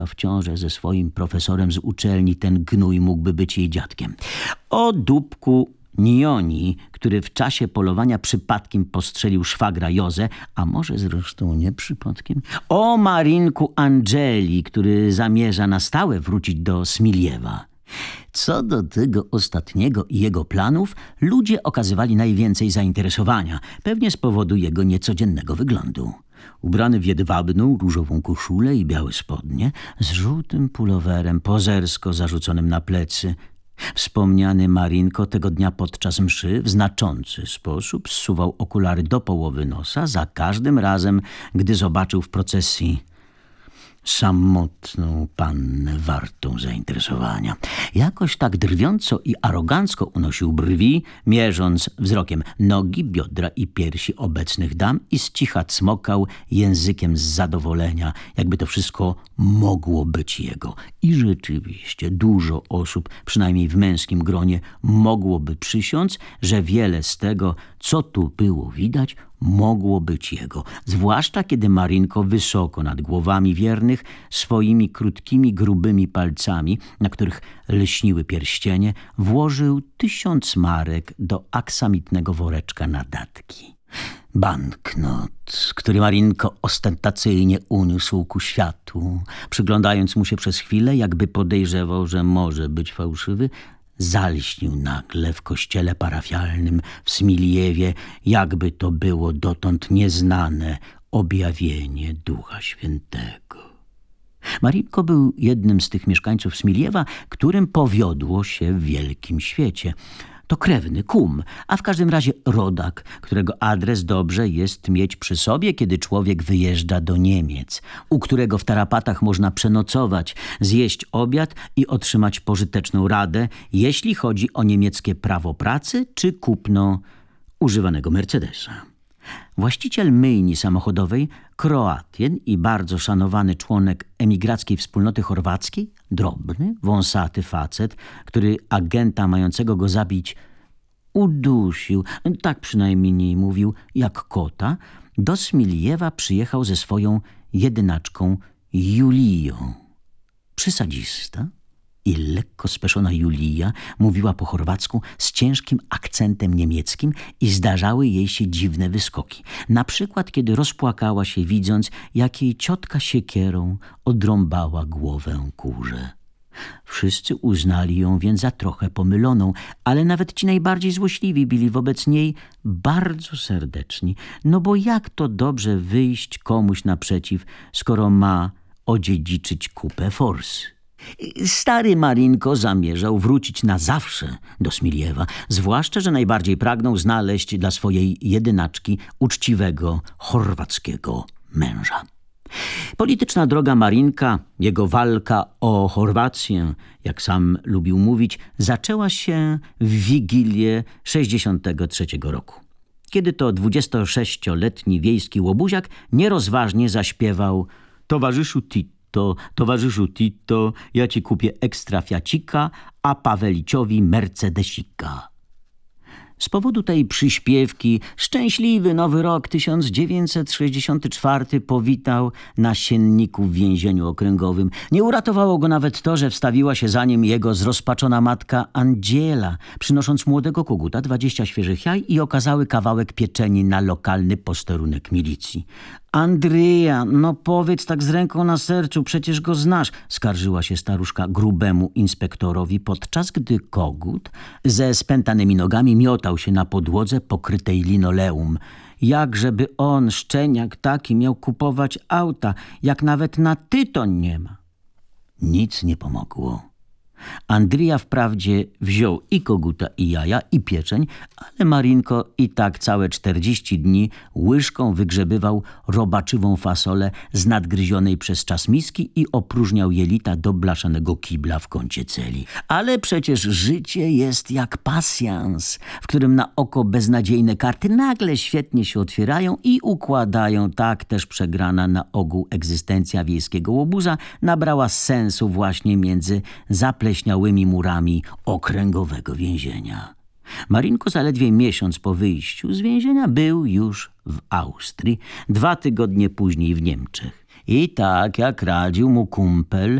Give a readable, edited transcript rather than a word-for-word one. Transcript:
w ciążę ze swoim profesorem z uczelni, ten gnój mógłby być jej dziadkiem. O dupku Nioni, który w czasie polowania przypadkiem postrzelił szwagra Jozę, a może zresztą nie przypadkiem. O Marinku Angeli, który zamierza na stałe wrócić do Smiljewa. Co do tego ostatniego i jego planów, ludzie okazywali najwięcej zainteresowania, pewnie z powodu jego niecodziennego wyglądu. Ubrany w jedwabną, różową koszulę i białe spodnie, z żółtym pulowerem pozersko zarzuconym na plecy, wspomniany Marinko tego dnia podczas mszy w znaczący sposób zsuwał okulary do połowy nosa za każdym razem, gdy zobaczył w procesji samotną pannę wartą zainteresowania. Jakoś tak drwiąco i arogancko unosił brwi, mierząc wzrokiem nogi, biodra i piersi obecnych dam i z cicha cmokał językiem z zadowolenia, jakby to wszystko mogło być jego. I rzeczywiście dużo osób, przynajmniej w męskim gronie, mogłoby przysiąc, że wiele z tego, co tu było widać, mogło być jego. Zwłaszcza kiedy Marinko wysoko nad głowami wiernych swoimi krótkimi, grubymi palcami, na których lśniły pierścienie, włożył 1000 marek do aksamitnego woreczka na datki. Banknot, który Marinko ostentacyjnie uniósł ku światu, przyglądając mu się przez chwilę, jakby podejrzewał, że może być fałszywy, zalśnił nagle w kościele parafialnym w Smiljewie, jakby to było dotąd nieznane objawienie Ducha Świętego. Marinko był jednym z tych mieszkańców Smiljewa, którym powiodło się w wielkim świecie. To krewny, kum, a w każdym razie rodak, którego adres dobrze jest mieć przy sobie, kiedy człowiek wyjeżdża do Niemiec, u którego w tarapatach można przenocować, zjeść obiad i otrzymać pożyteczną radę, jeśli chodzi o niemieckie prawo pracy czy kupno używanego Mercedesa. Właściciel myjni samochodowej, Kroatien i bardzo szanowany członek emigrackiej wspólnoty chorwackiej, drobny, wąsaty facet, który agenta mającego go zabić udusił, tak przynajmniej mówił, jak kota, do Smiljewa przyjechał ze swoją jedynaczką Juliją. Przysadzista i lekko speszona Julia mówiła po chorwacku z ciężkim akcentem niemieckim i zdarzały jej się dziwne wyskoki. Na przykład, kiedy rozpłakała się, widząc, jak jej ciotka siekierą odrąbała głowę kurze. Wszyscy uznali ją więc za trochę pomyloną, ale nawet ci najbardziej złośliwi byli wobec niej bardzo serdeczni. No bo jak to dobrze wyjść komuś naprzeciw, skoro ma odziedziczyć kupę forsy? Stary Marinko zamierzał wrócić na zawsze do Smiljewa, zwłaszcza, że najbardziej pragnął znaleźć dla swojej jedynaczki uczciwego chorwackiego męża. Polityczna droga Marinka, jego walka o Chorwację, jak sam lubił mówić, zaczęła się w Wigilię 63 roku. Kiedy to 26-letni wiejski łobuziak nierozważnie zaśpiewał: Towarzyszu Tito, ja ci kupię ekstra fiacika, a Paweliciowi Mercedesika. Z powodu tej przyśpiewki szczęśliwy nowy rok 1964 powitał nasienników w więzieniu okręgowym. Nie uratowało go nawet to, że wstawiła się za nim jego zrozpaczona matka Andziela, przynosząc młodego koguta, 20 świeżych jaj i okazały kawałek pieczeni na lokalny posterunek milicji. Andryja, no powiedz tak z ręką na sercu, przecież go znasz, skarżyła się staruszka grubemu inspektorowi, podczas gdy kogut ze spętanymi nogami miotał się na podłodze pokrytej linoleum. Jakżeby on, szczeniak taki, miał kupować auta, jak nawet na tytoń nie ma. Nic nie pomogło. Andryja wprawdzie wziął i koguta, i jaja, i pieczeń, ale Marinko i tak całe 40 dni łyżką wygrzebywał robaczywą fasolę z nadgryzionej przez czas miski i opróżniał jelita do blaszanego kibla w kącie celi. Ale przecież życie jest jak pasjans, w którym na oko beznadziejne karty nagle świetnie się otwierają i układają. Tak też przegrana na ogół egzystencja wiejskiego łobuza nabrała sensu właśnie między zapleśniałymi murami okręgowego więzienia. Marinko zaledwie miesiąc po wyjściu z więzienia był już w Austrii, 2 tygodnie później w Niemczech. I tak jak radził mu kumpel,